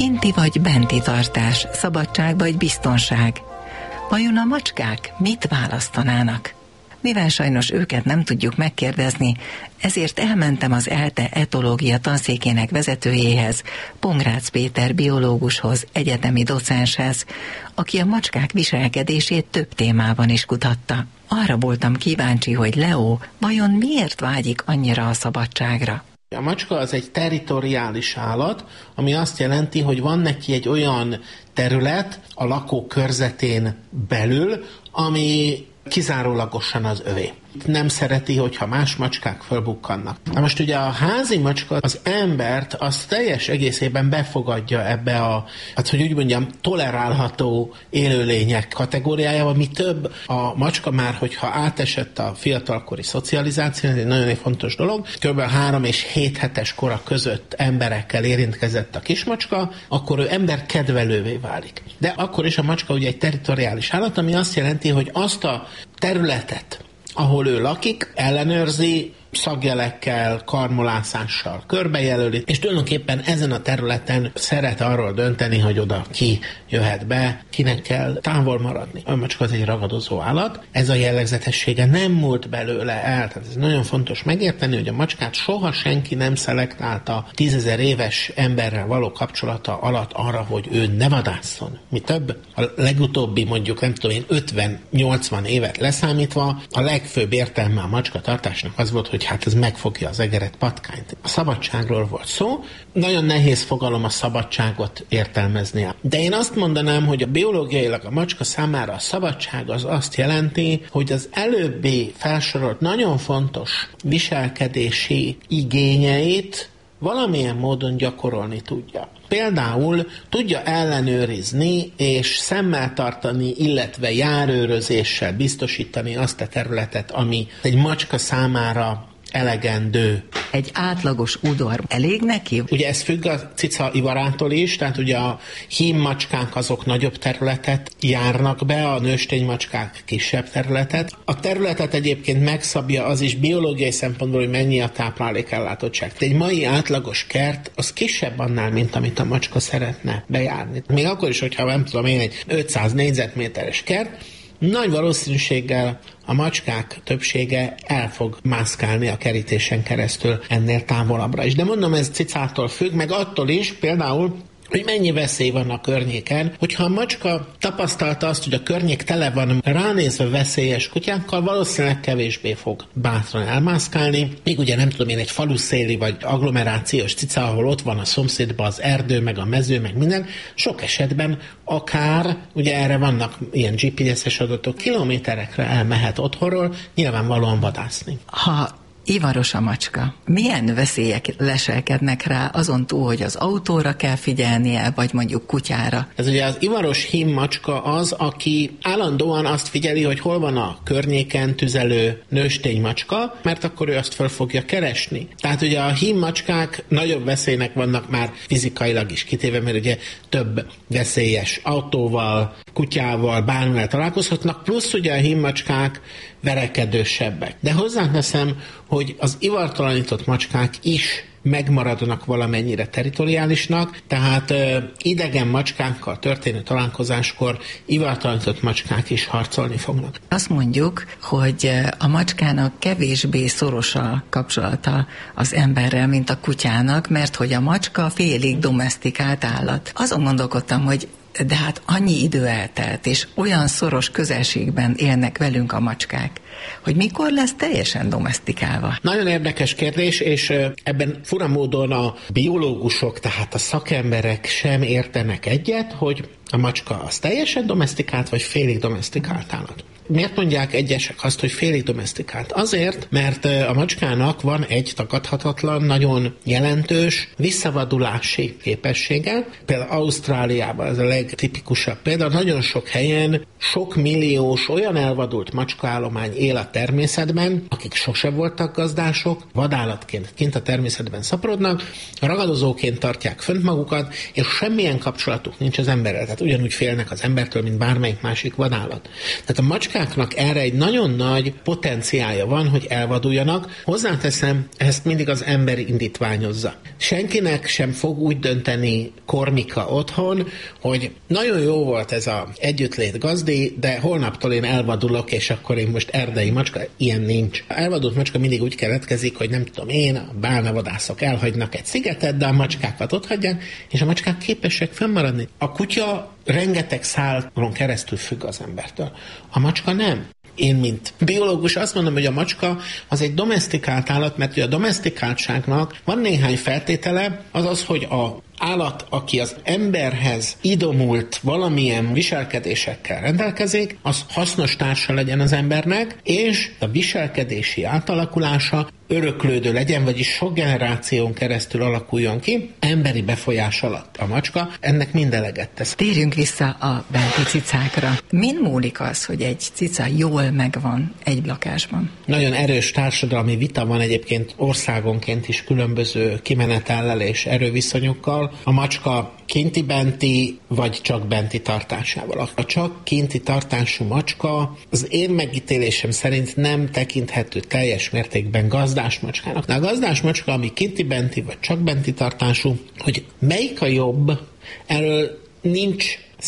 Kinti vagy benti tartás, szabadság vagy biztonság? Vajon a macskák mit választanának? Mivel sajnos őket nem tudjuk megkérdezni, ezért elmentem az ELTE etológia tanszékének vezetőjéhez, Pongrácz Péter biológushoz, egyetemi docenshez, aki a macskák viselkedését több témában is kutatta. Arra voltam kíváncsi, hogy Leo vajon miért vágyik annyira a szabadságra? A macska az egy territoriális állat, ami azt jelenti, hogy van neki egy olyan terület a lakókörzetén belül, ami kizárólagosan az övé. Nem szereti, hogyha más macskák fölbukkannak. Na most ugye a házi macska az embert az teljes egészében befogadja ebbe a, hát hogy úgy mondjam, tolerálható élőlények kategóriájába, mi több a macska már, hogyha átesett a fiatalkori szocializáció, ez egy nagyon fontos dolog, kb. 3 és 7 hetes kora között emberekkel érintkezett a kismacska, akkor ő ember kedvelővé válik. De akkor is a macska ugye egy territoriális állat, ami azt jelenti, hogy azt a területet, ahol ő lakik, ellenőrzi, szagjelekkel, karmolászással körbejelöli, és tulajdonképpen ezen a területen szeret arról dönteni, hogy oda ki jöhet be, kinek kell távol maradni. A macska az egy ragadozó állat, ez a jellegzetessége nem múlt belőle el, tehát ez nagyon fontos megérteni, hogy a macskát soha senki nem szelektálta 10 000 éves emberrel való kapcsolata alatt arra, hogy ő ne vadásszon. Mi több, a legutóbbi mondjuk nem tudom én 50-80 évet leszámítva, a legfőbb értelme a macska tartásnak az volt, hogy hát ez megfogja az egeret, patkányt. A szabadságról volt szó, nagyon nehéz fogalom a szabadságot értelmezni. De én azt mondanám, hogy a biológiailag a macska számára a szabadság az azt jelenti, hogy az előbbi felsorolt nagyon fontos viselkedési igényeit valamilyen módon gyakorolni tudja. Például tudja ellenőrizni és szemmel tartani, illetve járőrözéssel biztosítani azt a területet, ami egy macska számára elegendő. Egy átlagos udvar elég neki? Ugye ez függ a cica ivarától is, tehát ugye a hímmacskák azok nagyobb területet járnak be, a nősténymacskák kisebb területet. A területet egyébként megszabja az is biológiai szempontból, hogy mennyi a táplálékellátottság. Egy mai átlagos kert az kisebb annál, mint amit a macska szeretne bejárni. Még akkor is, hogyha nem tudom én, egy 500 négyzetméteres kert, nagy valószínűséggel a macskák többsége el fog mászkálni a kerítésen keresztül ennél távolabbra is. De mondom, ez cicától függ, meg attól is például, hogy mennyi veszély van a környéken. Hogyha a macska tapasztalta azt, hogy a környék tele van ránézve veszélyes kutyákkal, valószínűleg kevésbé fog bátran elmászkálni. Még ugye nem tudom én, egy faluszéli vagy agglomerációs cica, ahol ott van a szomszédban az erdő, meg a mező, meg minden, sok esetben akár, ugye erre vannak ilyen GPS-es adatok, kilométerekre elmehet otthonról, nyilvánvalóan vadászni. Ha ivaros a macska, milyen veszélyek leselkednek rá azon túl, hogy az autóra kell figyelnie, vagy mondjuk kutyára? Ez ugye az ivaros hímmacska az, aki állandóan azt figyeli, hogy hol van a környéken tüzelő nősténymacska, mert akkor ő azt fel fogja keresni. Tehát ugye a hímmacskák nagyobb veszélynek vannak már fizikailag is kitéve, mert ugye több veszélyes autóval, kutyával, bármivel találkozhatnak, plusz ugye a hímmacskák verekedősebbek. De hozzáteszem, hogy az ivartalanított macskák is megmaradnak valamennyire territoriálisnak, tehát idegen macskákkal történő találkozáskor ivartalanított macskák is harcolni fognak. Azt mondjuk, hogy a macskának kevésbé szoros a kapcsolata az emberrel, mint a kutyának, mert hogy a macska félig domesztikált állat. Azon gondolkodtam, hogy de hát annyi idő eltelt, és olyan szoros közelségben élnek velünk a macskák, hogy mikor lesz teljesen domesztikálva? Nagyon érdekes kérdés, és ebben fura módon a biológusok, tehát a szakemberek sem értenek egyet, hogy a macska az teljesen domesztikált, vagy félig domesztikált állat. Miért mondják egyesek azt, hogy félig domesztikált? Azért, mert a macskának van egy tagadhatatlan, nagyon jelentős visszavadulási képessége. Például Ausztráliában ez a legtipikusabb példa. Nagyon sok helyen sok milliós olyan elvadult macskaállomány él a természetben, akik sose voltak gazdások, vadállatként kint a természetben szaporodnak, ragadozóként tartják fönt magukat, és semmilyen kapcsolatuk nincs az emberrel. Tehát ugyanúgy félnek az embertől, mint bármelyik másik vadállat. Tehát a macskáknak erre egy nagyon nagy potenciálja van, hogy elvaduljanak. Hozzáteszem, ezt mindig az ember indítványozza. Senkinek sem fog úgy dönteni Kornika otthon, hogy nagyon jó volt ez az együttlét gazdi, de holnaptól én elvadulok, és akkor én most erdei macska. Ilyen nincs. A elvadult macska mindig úgy keletkezik, hogy nem tudom én, a bálnavadászok elhagynak egy szigetet, de a macskákat ott hagyják, és a macskák képesek fennmaradni. A kutya rengeteg szálon keresztül függ az embertől. A macska nem. Én, mint biológus azt mondom, hogy a macska az egy domesztikált állat, mert a domesztikáltságnak van néhány feltétele, az, hogy a állat, aki az emberhez idomult valamilyen viselkedésekkel rendelkezik, az hasznos társa legyen az embernek, és a viselkedési átalakulása öröklődő legyen, vagyis sok generáción keresztül alakuljon ki, emberi befolyás alatt. A macska ennek mind eleget tesz. Térjünk vissza a benti cicákra. Min múlik az, hogy egy cica jól megvan egy lakásban? Nagyon erős társadalmi vita van egyébként országonként is különböző kimenetellel és erőviszonyokkal. A macska kinti-benti, vagy csak benti tartásával. A csak kinti tartású macska az én megítélésem szerint nem tekinthető teljes mértékben gazdás macskának. De a gazdás macska, ami kinti-benti, vagy csak benti tartású, hogy melyik a jobb, erről nincs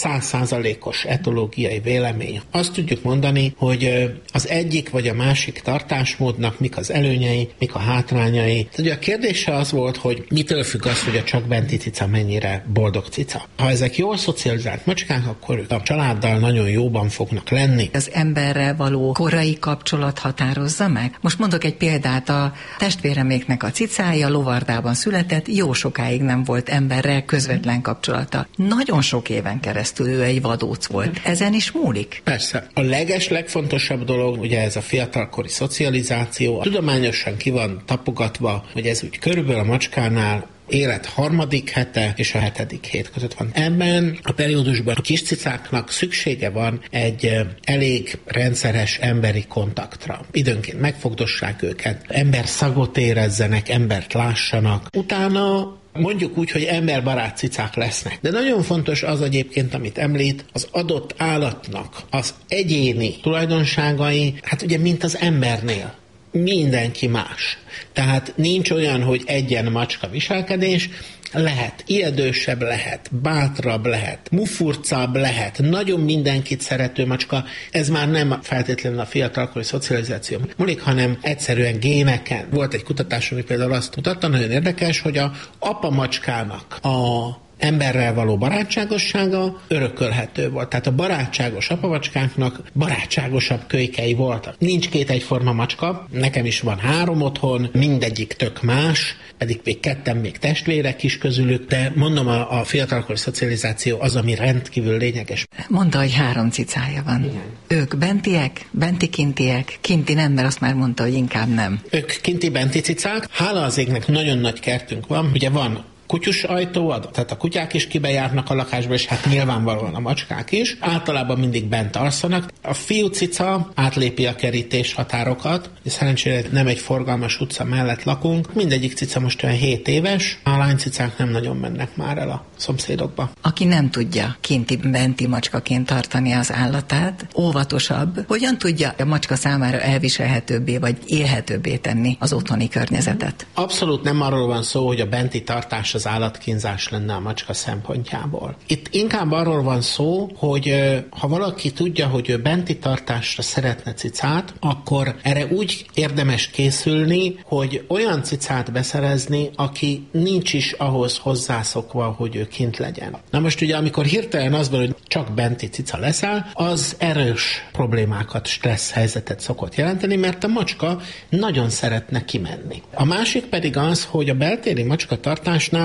100%-os etológiai vélemény. Azt tudjuk mondani, hogy az egyik vagy a másik tartásmódnak mik az előnyei, mik a hátrányai. Ugye a kérdése az volt, hogy mitől függ az, hogy a csak benti cica mennyire boldog cica. Ha ezek jól szocializált macskák, akkor a családdal nagyon jóban fognak lenni. Az emberrel való korai kapcsolat határozza meg? Most mondok egy példát, a testvéreméknek a cicája Lovardában született, jó sokáig nem volt emberrel közvetlen kapcsolata. Nagyon sok éven keresztül ő egy vadóc volt. Ezen is múlik? Persze. A legfontosabb dolog, ugye ez a fiatalkori szocializáció. Tudományosan ki van tapogatva, hogy ez úgy körülbelül a macskánál élet 3. hete és a 7. hét között van. Ebben a periódusban a kis cicáknak szüksége van egy elég rendszeres emberi kontaktra. Időnként megfogdossák őket, ember szagot érezzenek, embert lássanak. Utána mondjuk úgy, hogy emberbarát cicák lesznek. De nagyon fontos az egyébként, amit említ, az adott állatnak az egyéni tulajdonságai, hát ugye mint az embernél. Mindenki más. Tehát nincs olyan, hogy egyen macska viselkedés, lehet ijedősebb, lehet bátrabb, lehet mufurcabb, lehet nagyon mindenkit szerető macska. Ez már nem feltétlenül a fiatalkori szocializáció múlik, hanem egyszerűen géneken. Volt egy kutatás, ami például azt mutatta, nagyon érdekes, hogy a apa macskának a emberrel való barátságossága örökölhető volt. Tehát a barátságos apamacskáknak barátságosabb kölykei voltak. Nincs 2 egyforma macska, nekem is van 3 otthon, mindegyik tök más, pedig még 2 még testvérek is közülük, de mondom, a fiatalkori szocializáció az, ami rendkívül lényeges. Mondta, hogy 3 cicája van. Igen. Ők bentiek, benti-kintiek, kinti nem, mert azt már mondta, hogy inkább nem. Ők kinti-benti cicák. Hála az égnek nagyon nagy kertünk van, ugye van kutyus ajtó, tehát a kutyák is kibejárnak a lakásba, és hát nyilvánvalóan a macskák is. Általában mindig bent alszanak. A fiú cica átlépi a kerítés határokat, és szerencsére nem egy forgalmas utca mellett lakunk. Mindegyik cica most olyan 7 éves, a lánycicák nem nagyon mennek már el a szomszédokba. Aki nem tudja kinti-benti macskaként tartani az állatát, óvatosabb, hogyan tudja a macska számára elviselhetőbbé vagy élhetőbbé tenni az otthoni környezetet? Abszolút nem arról van szó, hogy a benti tartás az állatkínzás lenne a macska szempontjából. Itt inkább arról van szó, hogy ha valaki tudja, hogy ő benti tartásra szeretne cicát, akkor erre úgy érdemes készülni, hogy olyan cicát beszerezni, aki nincs is ahhoz hozzászokva, hogy ő kint legyen. Na most ugye, amikor hirtelen az van, hogy csak benti cica leszel, az erős problémákat, stressz helyzetet szokott jelenteni, mert a macska nagyon szeretne kimenni. A másik pedig az, hogy a beltéri macska tartásnál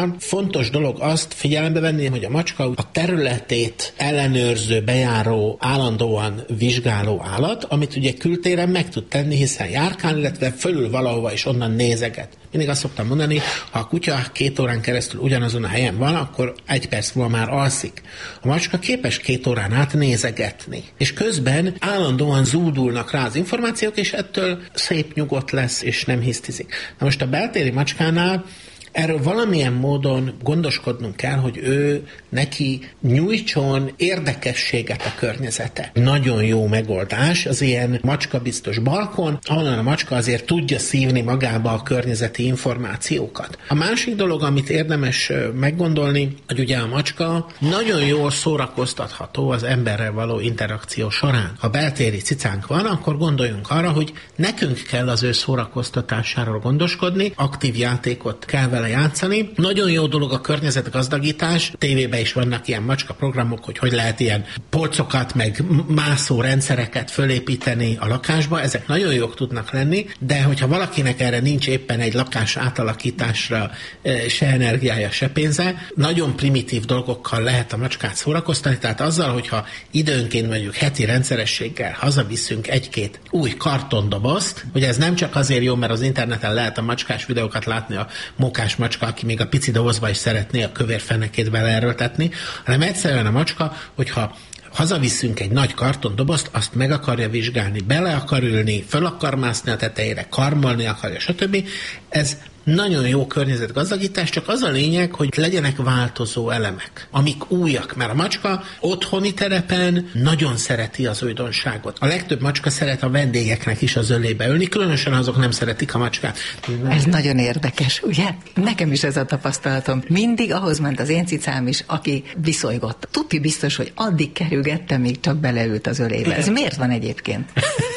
macskánál fontos dolog azt figyelembe venni, hogy a macska a területét ellenőrző, bejáró, állandóan vizsgáló állat, amit ugye kültéren meg tud tenni, hiszen járkál, illetve fölül valahova és onnan nézeget. Mindig azt szoktam mondani, ha a kutya 2 órán keresztül ugyanazon a helyen van, akkor 1 perc múlva már alszik. A macska képes 2 órán át nézegetni. És közben állandóan zúdulnak rá az információk, és ettől szép nyugodt lesz, és nem hisztizik. Na most a beltéri macskánál erről valamilyen módon gondoskodnunk kell, hogy ő neki nyújtson érdekességet a környezete. Nagyon jó megoldás az ilyen macskabiztos balkon, ahonnan a macska azért tudja szívni magába a környezeti információkat. A másik dolog, amit érdemes meggondolni, hogy ugye a macska nagyon jól szórakoztatható az emberrel való interakció során. Ha beltéri cicánk van, akkor gondoljunk arra, hogy nekünk kell az ő szórakoztatásáról gondoskodni, aktív játékot kell vele játszani. Nagyon jó dolog a környezetgazdagítás, tévében is vannak ilyen macska programok, hogy lehet ilyen polcokat, meg mászó rendszereket fölépíteni a lakásba, ezek nagyon jók tudnak lenni, de hogyha valakinek erre nincs éppen egy lakás átalakításra se energiája, se pénze, nagyon primitív dolgokkal lehet a macskát szórakoztatni, tehát azzal, hogyha időnként mondjuk heti rendszerességgel hazaviszünk 1-2 új kartondobozt, hogy ez nem csak azért jó, mert az interneten lehet a macskás videókat látni, a mókás macska, aki még a pici dobozba is szeretné a kövér fenekét beleerőltetni, hanem egyszerűen a macska, hogyha hazaviszünk egy nagy kartondobozt, azt meg akarja vizsgálni, bele akar ülni, föl akar mászni a tetejére, karmolni akarja, stb. Ez nagyon jó környezetgazdagítás, csak az a lényeg, hogy legyenek változó elemek, amik újak, mert a macska otthoni terepen nagyon szereti az újdonságot. A legtöbb macska szeret a vendégeknek is az ölébe ülni, különösen azok nem szeretik a macskát. Ez nagyon érdekes, ugye? Nekem is ez a tapasztalatom. Mindig ahhoz ment az én cicám is, aki viszolygott. Tuti biztos, hogy addig kerülgette, még csak beleült az ölébe. Ez miért van egyébként?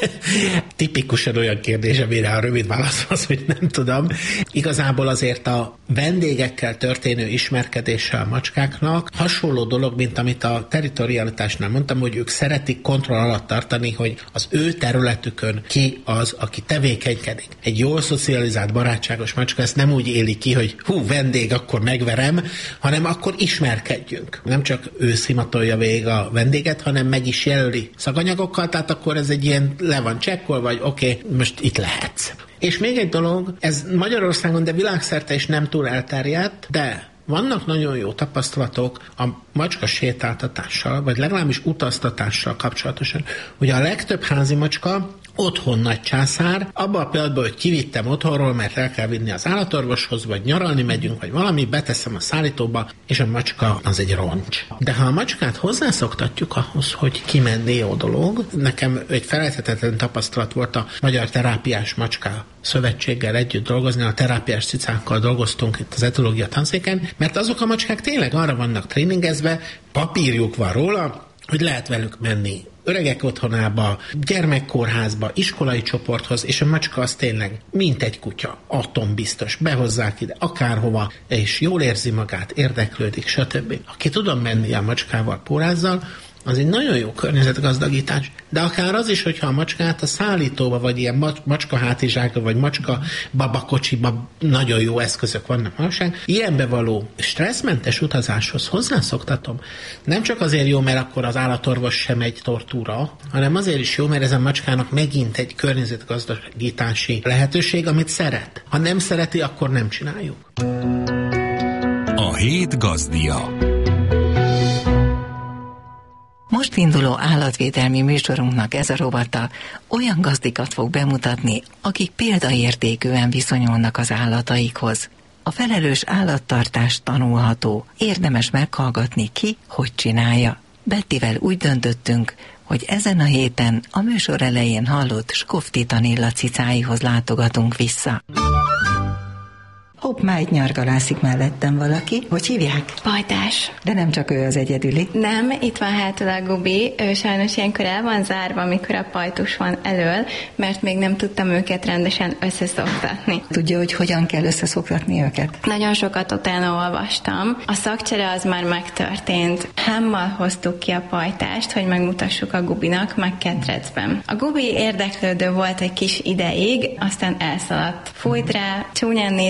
Tipikusan olyan kérdés, amire a rövid válasz az, hogy nem tudom. Igazából azért a vendégekkel történő ismerkedése a macskáknak hasonló dolog, mint amit a territorialitásnál mondtam, hogy ők szeretik kontroll alatt tartani, hogy az ő területükön ki az, aki tevékenykedik. Egy jól szocializált, barátságos macska ezt nem úgy éli ki, hogy vendég, akkor megverem, hanem akkor ismerkedjünk. Nem csak ő szimatolja végig a vendéget, hanem meg is jelöli szaganyagokkal, tehát akkor ez egy ilyen le van csekkolva, vagy oké, most itt lehetsz. És még egy dolog, ez Magyarországon, de világszerte is nem túl elterjedt, de vannak nagyon jó tapasztalatok a macska sétáltatással, vagy legalábbis utaztatással kapcsolatosan. Ugye a legtöbb házi macska otthon nagy császár, abban a pillanatban, hogy kivittem otthonról, mert el kell vinni az állatorvoshoz, vagy nyaralni megyünk, vagy valami, beteszem a szállítóba, és a macska az egy roncs. De ha a macskát hozzászoktatjuk ahhoz, hogy kimenni jó dolog, nekem egy felejthetetlen tapasztalat volt a Magyar Terápiás Macska Szövetséggel együtt dolgozni, a terápiás cicákkal dolgoztunk itt az etológia tanszéken, mert azok a macskák tényleg arra vannak tréningezve, papírjuk van róla, hogy lehet velük menni öregek otthonába, gyermekkórházba, iskolai csoporthoz, és a macska az tényleg mint egy kutya, atombiztos, behozzák ide akárhova, és jól érzi magát, érdeklődik, stb. Aki tudom menni a macskával, pórázzal, az egy nagyon jó környezetgazdagítás, de akár az is, hogyha a macskát a szállítóba, vagy ilyen macska hátizsákba, vagy macska babakocsiba nagyon jó eszközök vannak manapság, ilyenbe való stresszmentes utazáshoz hozzászoktatom. Nem csak azért jó, mert akkor az állatorvos sem egy tortúra, hanem azért is jó, mert ez a macskának megint egy környezetgazdagítási lehetőség, amit szeret. Ha nem szereti, akkor nem csináljuk. A hét gazdia. Most induló állatvédelmi műsorunknak ez a rovata olyan gazdikat fog bemutatni, akik példaértékűen viszonyulnak az állataikhoz. A felelős állattartás tanulható, érdemes meghallgatni ki, hogy csinálja. Bettivel úgy döntöttünk, hogy ezen a héten a műsor elején hallott Skofti Tanilla cicáihoz látogatunk vissza. Hopp, már itt nyargalászik mellettem valaki. Hogy hívják? Pajtás. De nem csak ő az egyedüli. Nem, itt van hátul a Gubi. Ő sajnos ilyenkor el van zárva, amikor a pajtus van elől, mert még nem tudtam őket rendesen összeszoktatni. Tudja, hogy hogyan kell összeszoktatni őket? Nagyon sokat utána olvastam. A szakcsere az már megtörtént. Hámmal hoztuk ki a pajtást, hogy megmutassuk a Gubinak, meg ketrecben. A Gubi érdeklődő volt egy kis ideig, aztán elszaladt. Fújt rá, csúnyán nézett rá,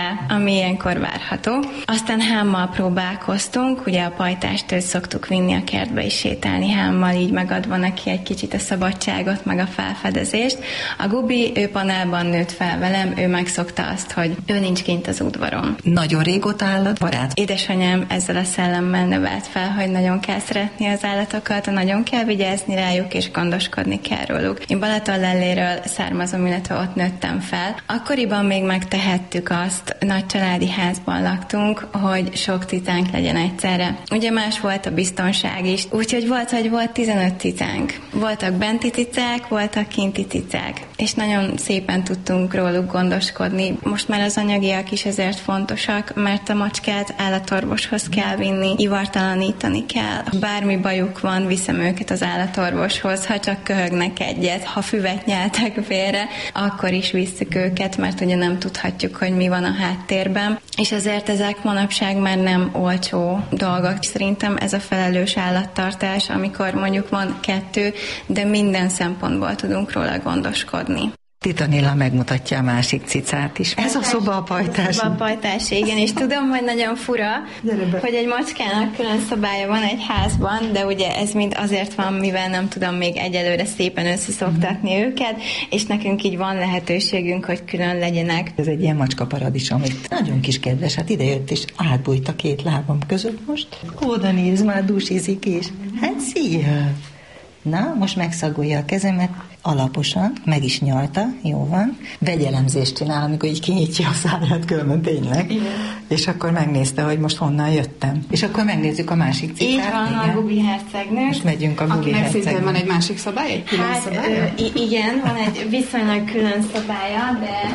rá, ami ilyenkor várható. Aztán hámmal próbálkoztunk, ugye a pajtást őt szoktuk vinni a kertbe is sétálni hámmal, így megadva neki egy kicsit a szabadságot, meg a felfedezést. A Gubi, ő panelban nőtt fel velem, ő megszokta azt, hogy ő nincs kint az udvaron. Nagyon régóta állatbarát? Édesanyám ezzel a szellemmel növelt fel, hogy nagyon kell szeretni az állatokat, nagyon kell vigyázni rájuk, és gondoskodni kell róluk. Én Balatonlelléről származom, illetve ott nőttem fel. Akkoriban még megtehettük azt, nagy családi házban laktunk, hogy sok cicánk legyen egyszerre. Ugye más volt a biztonság is, úgyhogy volt 15 cicánk. Voltak benti cicák, voltak kinti cicák, és nagyon szépen tudtunk róluk gondoskodni. Most már az anyagiak is ezért fontosak, mert a macskát állatorvoshoz kell vinni, ivartalanítani kell. Bármi bajuk van, viszem őket az állatorvoshoz, ha csak köhögnek egyet, ha füvet nyeltek félre, akkor is visszük őket, mert ugye nem tudhatjuk, hogy mi van a háttérben. És ezért ezek manapság már nem olcsó dolgok. Szerintem ez a felelős állattartás, amikor mondjuk van 2, de minden szempontból tudunk róla gondoskodni. Titanilla megmutatja a másik cicát is. Ez a szoba a pajtás. A pajtás, igen, és tudom, hogy nagyon fura, hogy egy macskának külön szobája van egy házban, de ugye ez mind azért van, mivel nem tudom még egyelőre szépen összeszoktatni őket, és nekünk így van lehetőségünk, hogy külön legyenek. Ez egy ilyen macska paradicsom, itt nagyon kis kedves, hát idejött és átbújt a 2 lábam között most. Oda néz, már dúsizik is. Hát szia! Na, most megszagolja a kezemet, alaposan, meg is nyalta, jó van. Vegyelemzést csinál, amikor így kinyitja a száját, különben tényleg. Igen. És akkor megnézte, hogy most honnan jöttem. És akkor megnézzük a másik cicát. Így van, igen. A Gubi hercegnő. Most megyünk a Gubi hercegnő. Szintén van egy másik szobája, egy külön szobája? Igen, van egy viszonylag külön szobája, de...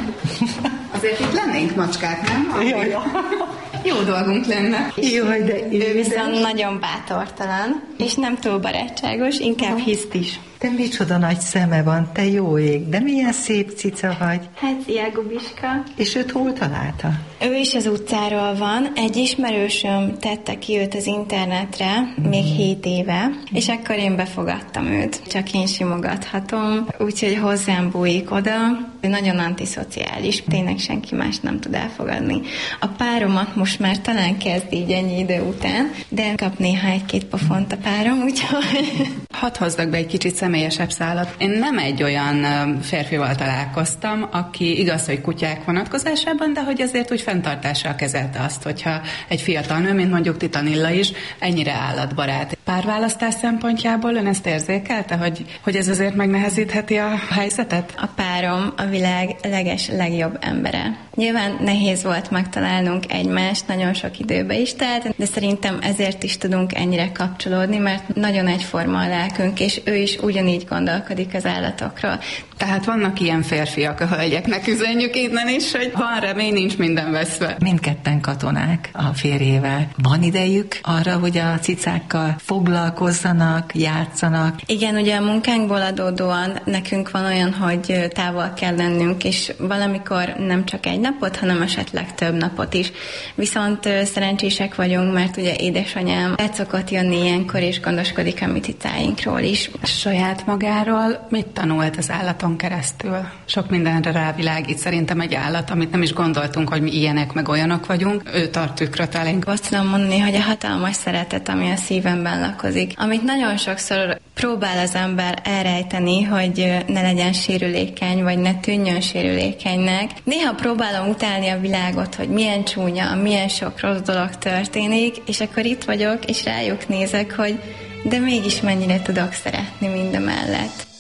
Azért itt lennénk macskák, nem? Jaj. Jó dolgunk lenne. Jaj, de ő viszont nagyon bátortalan, és nem túl barátságos, inkább hiszt is. Te micsoda nagy szeme van, te jó ég, de milyen szép cica vagy. Hát, szia, Gubiska. És őt hol találta? Ő is az utcáról van, egy ismerősöm tette ki őt az internetre, még 7 éve, és akkor én befogadtam őt. Csak én simogathatom, úgyhogy hozzám bújik oda. Ő nagyon antiszociális, tényleg senki más nem tud elfogadni. A páromat most már talán kezd így ennyi idő után, de kap néha 1-2 pofont a párom, úgyhogy... Hadd hozzak be egy kicsit személyesebb szálat. Én nem egy olyan férfival találkoztam, aki igaz, hogy kutyák vonatkozásában, de hogy azért úgy fenntartással kezelte azt, hogyha egy fiatal nő, mint mondjuk Titanilla is, ennyire állatbarát. Párválasztás szempontjából ön ezt érzékelte, hogy ez azért megnehezítheti a helyzetet? A párom a világ legjobb embere. Nyilván nehéz volt megtalálnunk egymást, nagyon sok időbe is telt, de szerintem ezért is tudunk ennyire kapcsolódni, mert nagyon egyforma a lelkünk, és ő is ugyanígy gondolkodik az állatokról. Tehát vannak ilyen férfiak a hölgyeknek, üzenjük innen is, hogy van remény, nincs minden veszve. Mindketten katonák a férjével. Van idejük arra, hogy a cicákkal foglalkozzanak, játszanak? Igen, ugye a munkánkból adódóan nekünk van olyan, hogy távol kell lennünk, és valamikor nem csak egy napot, hanem esetleg több napot is. Viszont szerencsések vagyunk, mert ugye édesanyám el szokott jönni ilyenkor, és gondoskodik a mi cicáinkról is. Saját magáról mit tanult az állaton keresztül? Sok mindenre rávilágít szerintem egy állat, amit nem is gondoltunk, hogy mi ilyenek meg olyanok vagyunk. Ő tart tükröt elénk. Azt tudom mondani, hogy a hatalmas szeretet, ami a szívemben lakozik, amit nagyon sokszor próbál az ember elrejteni, hogy ne legyen sérülékeny, vagy ne tűnjön sérülékenynek. Néha próbálom utálni a világot, hogy milyen csúnya, milyen sok rossz dolog történik, és akkor itt vagyok, és rájuk nézek, hogy de mégis mennyire tudok szeretni mindemellett.